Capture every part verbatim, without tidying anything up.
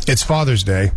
It's Father's Day.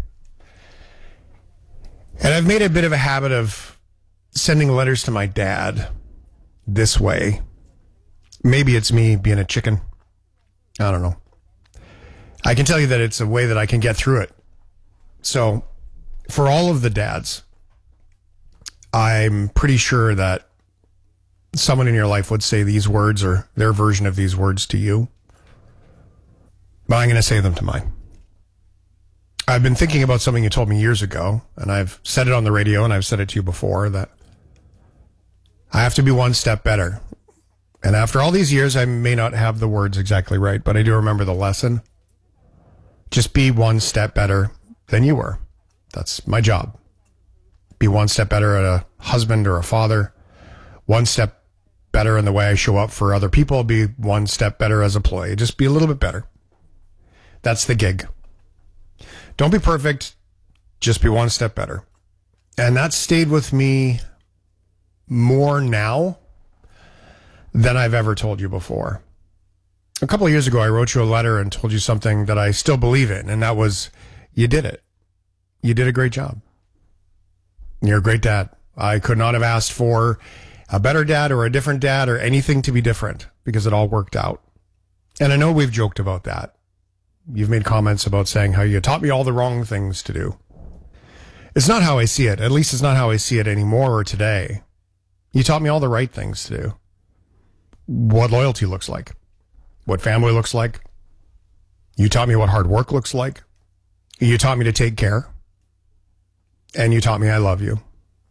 And I've made a bit of a habit of sending letters to my dad this way. Maybe it's me being a chicken. I don't know. I can tell you that it's a way that I can get through it. So, for all of the dads, I'm pretty sure that someone in your life would say these words or their version of these words to you. But I'm going to say them to mine. I've been thinking about something you told me years ago, and I've said it on the radio, and I've said it to you before, that I have to be one step better. And after all these years, I may not have the words exactly right, but I do remember the lesson. Just be one step better than you were. That's my job. Be one step better at a husband or a father. One step better in the way I show up for other people. Be one step better as a employee. Just be a little bit better. That's the gig. Don't be perfect. Just be one step better. And that stayed with me more now than I've ever told you before. A couple of years ago, I wrote you a letter and told you something that I still believe in, and that was, you did it. You did a great job. You're a great dad. I could not have asked for a better dad or a different dad or anything to be different because it all worked out. And I know we've joked about that. You've made comments about saying how you taught me all the wrong things to do. It's not how I see it. At least it's not how I see it anymore or today. You taught me all the right things to do. What loyalty looks like. What family looks like. You taught me what hard work looks like. You taught me to take care. And you taught me I love you.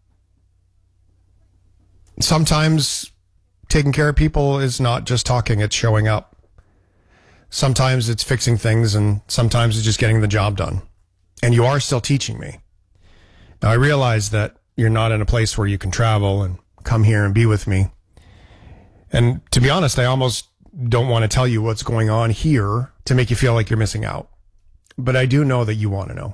Sometimes taking care of people is not just talking, it's showing up. Sometimes it's fixing things, and sometimes it's just getting the job done. And you are still teaching me. Now, I realize that you're not in a place where you can travel and come here and be with me. And to be honest, I almost don't want to tell you what's going on here to make you feel like you're missing out. But I do know that you want to know.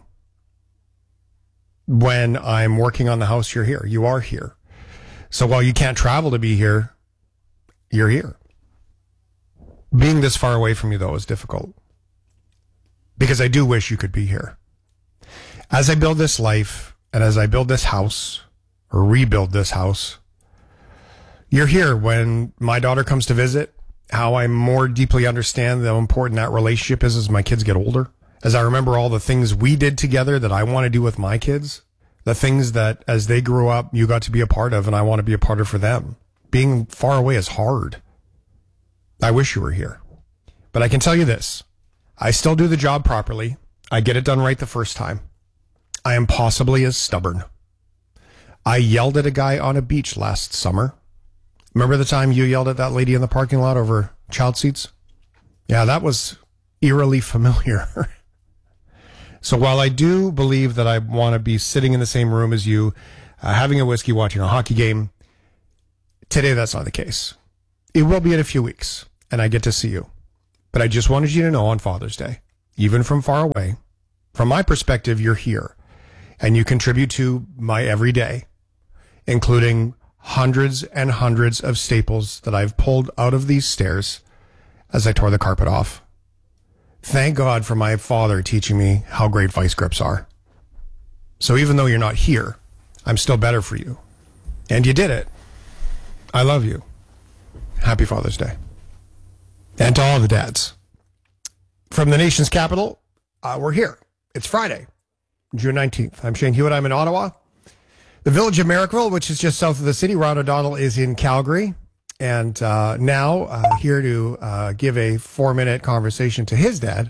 When I'm working on the house, you're here. You are here. So while you can't travel to be here, you're here. Being this far away from you, though, is difficult. Because I do wish you could be here. As I build this life, and as I build this house, or rebuild this house, you're here when my daughter comes to visit, how I more deeply understand how important that relationship is as my kids get older. As I remember all the things we did together that I want to do with my kids. The things that, as they grew up, you got to be a part of, and I want to be a part of for them. Being far away is hard. I wish you were here. But I can tell you this. I still do the job properly. I get it done right the first time. I am possibly as stubborn. I yelled at a guy on a beach last summer. Remember the time you yelled at that lady in the parking lot over child seats? Yeah, that was eerily familiar. So while I do believe that I want to be sitting in the same room as you, uh, having a whiskey, watching a hockey game, today that's not the case. It will be in a few weeks, and I get to see you. But I just wanted you to know on Father's Day, even from far away, from my perspective, you're here. And you contribute to my everyday, including hundreds and hundreds of staples that I've pulled out of these stairs as I tore the carpet off. Thank God for my father teaching me how great vice grips are. So even though you're not here, I'm still better for you. And you did it. I love you. Happy Father's Day. And to all the dads. From the nation's capital, uh, we're here. It's Friday, June nineteenth. I'm Shane Hewitt. I'm in Ottawa. The village of Merrickville, which is just south of the city. Ron O'Donnell is in Calgary. And uh, now uh, here to uh, give a four-minute conversation to his dad.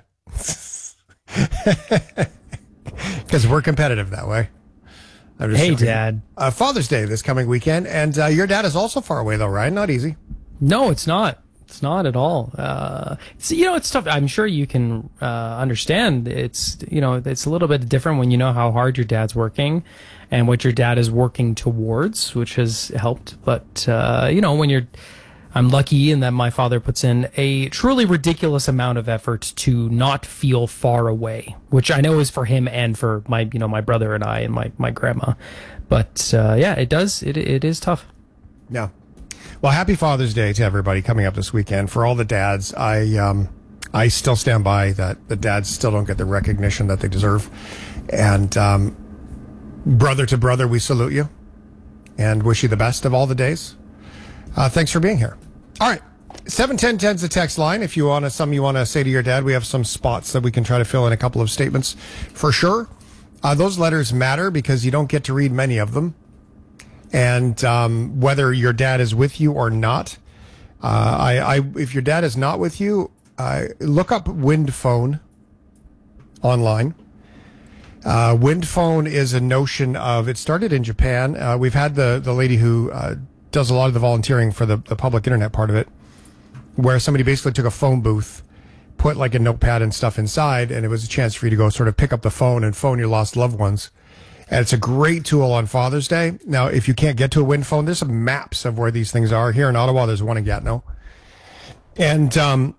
Because we're competitive that way. I'm just hey, joking. Dad. Uh, Father's Day this coming weekend. And uh, your dad is also far away, though, Ryan. Not easy. No, it's not. It's not at all. Uh, it's, you know, it's tough. I'm sure you can uh, understand. It's, you know, it's a little bit different when you know how hard your dad's working and what your dad is working towards, which has helped. But, uh, you know, when you're, I'm lucky in that my father puts in a truly ridiculous amount of effort to not feel far away, which I know is for him and for my, you know, my brother and I and my, my grandma. But, uh, yeah, it does. It, it is tough. Yeah. Well, happy Father's Day to everybody coming up this weekend. For all the dads, I um, I still stand by that the dads still don't get the recognition that they deserve. And um, brother to brother, we salute you and wish you the best of all the days. Uh, thanks for being here. All right. seven ten ten is the text line. If you want to, something you want to say to your dad, we have some spots that we can try to fill in a couple of statements for sure. Uh, those letters matter because you don't get to read many of them. And um, whether your dad is with you or not, uh, I, I, if your dad is not with you, uh, look up Wind Phone online. Uh, Wind Phone is a notion of, it started in Japan. Uh, we've had the, the lady who uh, does a lot of the volunteering for the, the public internet part of it, where somebody basically took a phone booth, put like a notepad and stuff inside, and it was a chance for you to go sort of pick up the phone and phone your lost loved ones. And it's a great tool on Father's Day. Now, if you can't get to a Wind Phone, there's some maps of where these things are. Here in Ottawa, there's one in Gatineau. And um,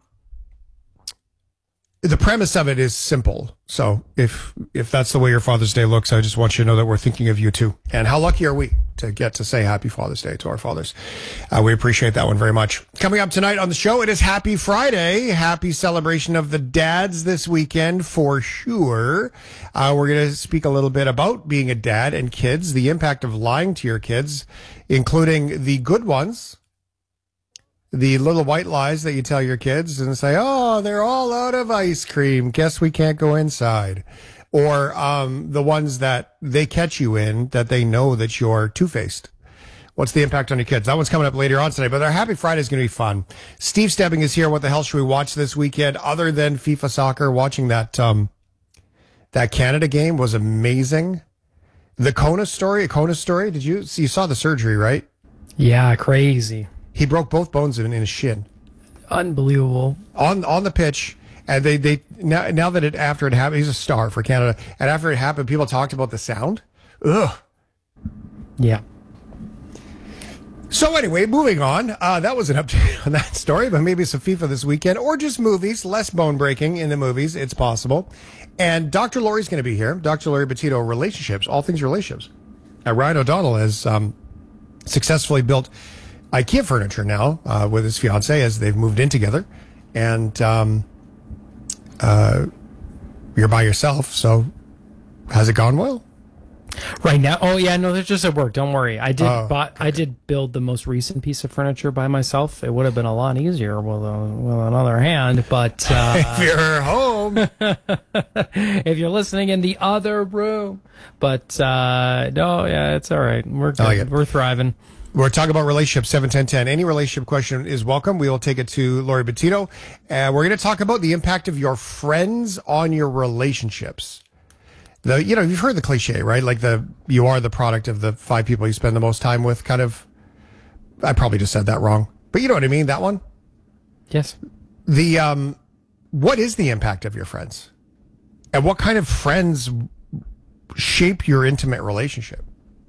the premise of it is simple. So if if that's the way your Father's Day looks, I just want you to know that we're thinking of you too. And how lucky are we to get to say Happy Father's Day to our fathers? Uh, we appreciate that one very much. Coming up tonight on the show, it is Happy Friday. Happy celebration of the dads this weekend for sure. Uh, we're going to speak a little bit about being a dad and kids, the impact of lying to your kids, including the good ones, the little white lies that you tell your kids and say, oh, they're all out of ice cream. Guess we can't go inside. Or um, the ones that they catch you in that they know that you're two-faced. What's the impact on your kids? That one's coming up later on today, but our Happy Friday is going to be fun. Steve Stebbing is here. What the hell should we watch this weekend other than FIFA soccer? Watching that um, that Canada game was amazing. The Kona story, Kona story, did you see? You saw the surgery, right? Yeah, crazy. He broke both bones in, in his shin. Unbelievable. On on the pitch. And they, they now, now that it, after it happened, he's a star for Canada. And after it happened, people talked about the sound. Ugh. Yeah. So anyway, moving on. Uh, that was an update on that story, but maybe some FIFA this weekend or just movies, less bone breaking in the movies. It's possible. And Doctor Lori's going to be here. Doctor Lori Betito, relationships, all things relationships. Uh, Ryan O'Donnell has um, successfully built IKEA furniture now uh, with his fiance as they've moved in together. And um, uh, you're by yourself, so has it gone well? Right now, oh yeah, no, they're just at work. Don't worry. I did, Oh, buy, I did build the most recent piece of furniture by myself. It would have been a lot easier with, uh, with another hand, but uh, If you're home. if you're listening in the other room, but uh, no, yeah, it's all right. We're good. I like it. We're thriving. We're talking about relationships, seven ten ten. Any relationship question is welcome. We will take it to Lori Betito. And we're going to talk about the impact of your friends on your relationships. The, you know, you've heard the cliche, right? Like the, you are the product of the five people you spend the most time with, kind of. I probably just said that wrong, but you know what I mean? That one? Yes. The, um, what is the impact of your friends? And what kind of friends shape your intimate relationship?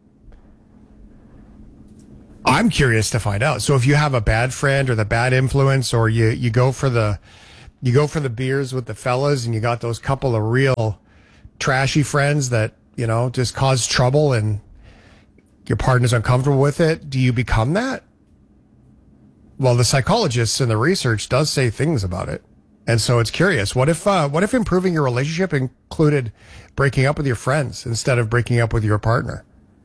I'm curious to find out. So if you have a bad friend or the bad influence, or you, you go for the, you go for the beers with the fellas and you got those couple of real trashy friends that, you know, just cause trouble and your partner's uncomfortable with it, do you become that? Well, the psychologists and the research does say things about it. And so it's curious. What if, uh, what if improving your relationship included breaking up with your friends instead of breaking up with your partner?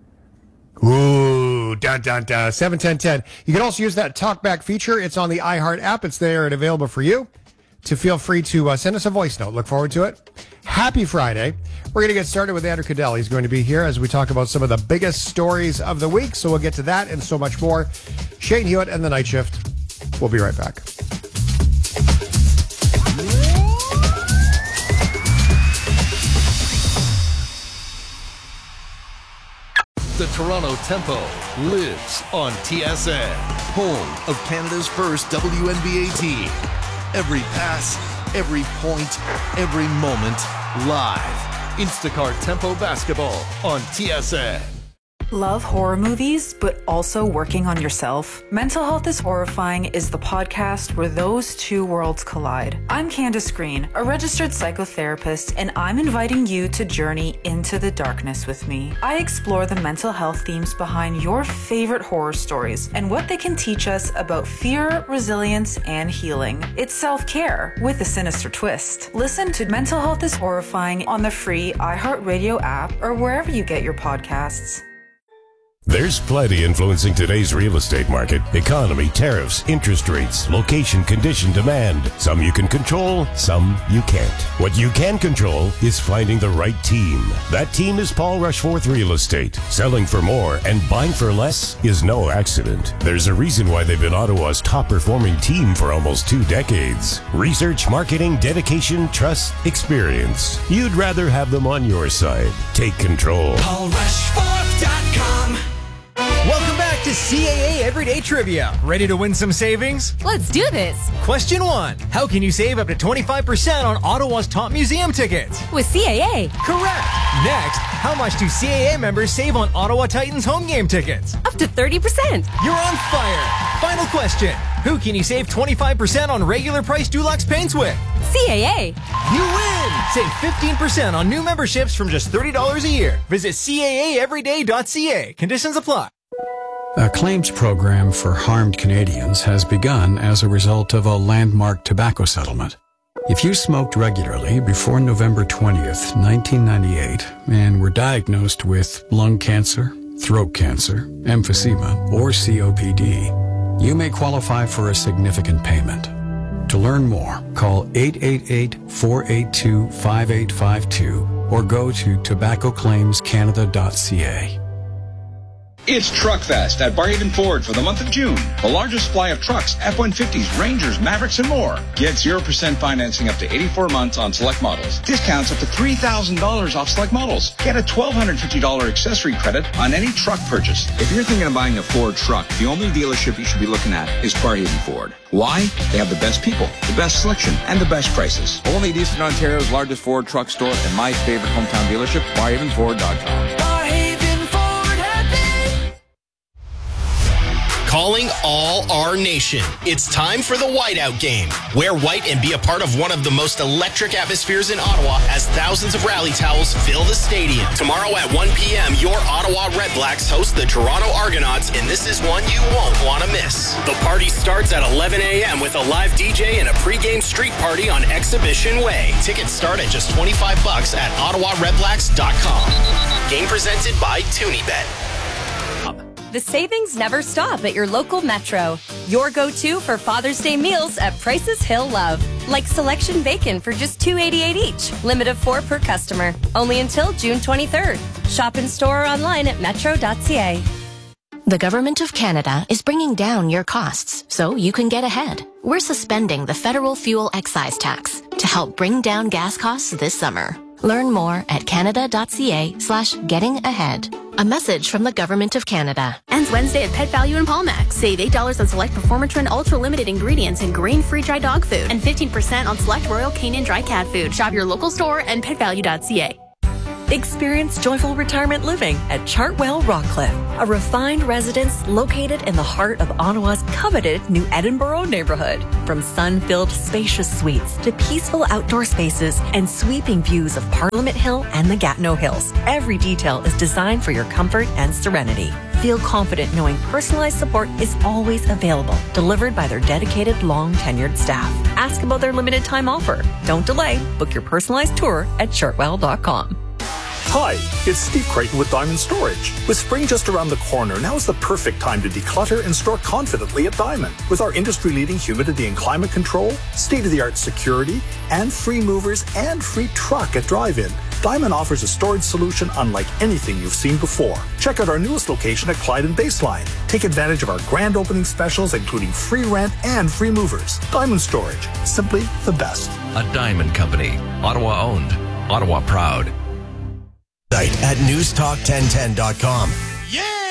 Ooh, dun, dun, dun. seven ten ten. You can also use that talkback feature. It's on the iHeart app. It's there and available for you. To feel free to uh, send us a voice note. Look forward to it. Happy Friday. We're going to get started with Andrew Cadell. He's going to be here as we talk about some of the biggest stories of the week. So we'll get to that and so much more. Shane Hewitt and the Night Shift. We'll be right back. The Toronto Tempo lives on T S N, home of Canada's first W N B A team. Every pass, every point, every moment, live. Instacart Tempo Basketball on T S N. Love horror movies, but also working on yourself? Mental Health is Horrifying is the podcast where those two worlds collide. I'm Candace Green, a registered psychotherapist, and I'm inviting you to journey into the darkness with me. I explore the mental health themes behind your favorite horror stories and what they can teach us about fear, resilience, and healing. It's self-care with a sinister twist. Listen to Mental Health is Horrifying on the free iHeartRadio app or wherever you get your podcasts. There's plenty influencing today's real estate market. Economy, tariffs, interest rates, location, condition, demand. Some you can control, some you can't. What you can control is finding the right team. That team is Paul Rushforth Real Estate. Selling for more and buying for less is no accident. There's a reason why they've been Ottawa's top performing team for almost two decades. Research, marketing, dedication, trust, experience. You'd rather have them on your side. Take control. Paul Rushforth dot com. Welcome back to C A A Everyday Trivia. Ready to win some savings? Let's do this. Question one. How can you save up to twenty-five percent on Ottawa's top museum tickets? With C A A. Correct. Next, how much do C A A members save on Ottawa Titans home game tickets? Up to thirty percent. You're on fire. Final question. Who can you save twenty-five percent on regular price Dulux paints with? C A A. You win! Save fifteen percent on new memberships from just thirty dollars a year. Visit C A A everyday dot C A. Conditions apply. A claims program for harmed Canadians has begun as a result of a landmark tobacco settlement. If you smoked regularly before November twentieth, nineteen ninety-eight, and were diagnosed with lung cancer, throat cancer, emphysema, or C O P D, you may qualify for a significant payment. To learn more, call eight eight eight, four eight two, five eight five two or go to tobacco claims canada dot C A. It's Truckfest at Barhaven Ford for the month of June. The largest supply of trucks, F one fifties, Rangers, Mavericks, and more. Get zero percent financing up to eighty-four months on select models. Discounts up to three thousand dollars off select models. Get a one thousand two hundred fifty dollars accessory credit on any truck purchase. If you're thinking of buying a Ford truck, the only dealership you should be looking at is Barhaven Ford. Why? They have the best people, the best selection, and the best prices. Only at Eastern Ontario's largest Ford truck store and my favorite hometown dealership, barhaven ford dot com. Calling all our nation. It's time for the Whiteout Game. Wear white and be a part of one of the most electric atmospheres in Ottawa as thousands of rally towels fill the stadium. Tomorrow at one p.m., your Ottawa Red Blacks host the Toronto Argonauts, and this is one you won't want to miss. The party starts at eleven a.m. with a live D J and a pregame street party on Exhibition Way. Tickets start at just twenty-five bucks at ottawa red blacks dot com. Game presented by TunyBet. The savings never stop at your local Metro. Your go-to for Father's Day meals at prices he'll love. Like selection bacon for just two dollars and eighty-eight cents each. Limit of four per customer. Only until June twenty-third. Shop in store or online at metro dot c a. The Government of Canada is bringing down your costs so you can get ahead. We're suspending the federal fuel excise tax to help bring down gas costs this summer. Learn more at canada dot c a slash getting ahead. A message from the Government of Canada. Ends Wednesday at Pet Value in Palmax. Save eight dollars on select Performer Trend Ultra Limited ingredients and grain-free dry dog food. And fifteen percent on select Royal Canin dry cat food. Shop your local store and pet value dot c a. Experience joyful retirement living at Chartwell Rockcliffe, a refined residence located in the heart of Ottawa's coveted New Edinburgh neighborhood. From sun-filled spacious suites to peaceful outdoor spaces and sweeping views of Parliament Hill and the Gatineau Hills, every detail is designed for your comfort and serenity. Feel confident knowing personalized support is always available, delivered by their dedicated, long-tenured staff. Ask about their limited time offer. Don't delay. Book your personalized tour at chartwell dot com. Hi, it's Steve Creighton with Diamond Storage. With spring just around the corner, now is the perfect time to declutter and store confidently at Diamond. With our industry-leading humidity and climate control, state-of-the-art security, and free movers and free truck at drive-in, Diamond offers a storage solution unlike anything you've seen before. Check out our newest location at Clyde and Baseline. Take advantage of our grand opening specials, including free rent and free movers. Diamond Storage, simply the best. A Diamond Company, Ottawa owned, Ottawa proud. At news talk ten ten dot com. Yeah!